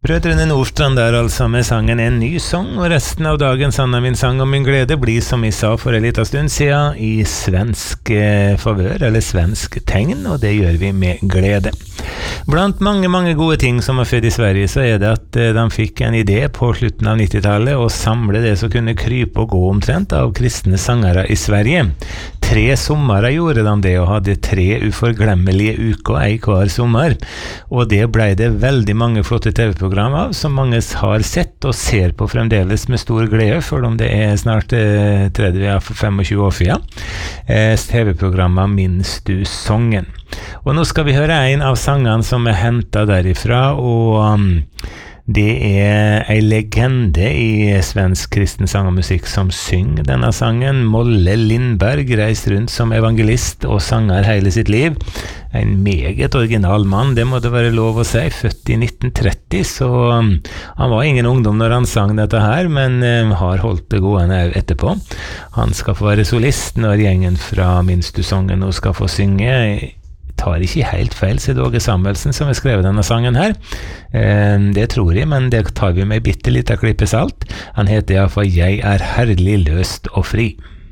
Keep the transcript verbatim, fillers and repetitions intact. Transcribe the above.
Brødrene Nordstrand der altså med sangen En ny sang, og resten av dagens Anna min sang om min glede blir som jeg sa for en liten stund siden i svensk eh, favør, eller svensk tegn, og det gjør vi med glede. Blant mange, mange gode ting som har født i Sverige, så er det at eh, de fikk en idé på slutten av nittitallet å samle det som kunne krype og gå omtrent av kristne sangere i Sverige. Tre sommerer gjorde de det, og hadde tre uforglemmelige uker, ei hver sommer, og det ble det veldig mange flotte T V-program av, som mange har sett og ser på fremdeles med stor glede, for om det er snart eh, tretti til tjuefem år siden. Eh, T V-programmet Minns du sången? Og nå skal vi høre en av sangene som er hentet derifra, og um, det er en legende i svensk kristen sang og musikk som synger denne sangen. Molle Lindberg reiste rundt som evangelist og sanger hele sitt liv. En meget original mann, det må det være lov å si, født i nitten tretti, så um, han var ingen ungdom når han sang dette her, men um, har holdt det gående etterpå. Han skal få være solist når gjengen fra Minns du sången nå skal få synge. Tar ikke helt feil, så det er Åge Samuelsen som har skrevet denne sangen her. Eh, det tror jeg, men det tar vi med bitte litt av klippet salt. Han heter i hvert fall Jeg er herlig løst og fri.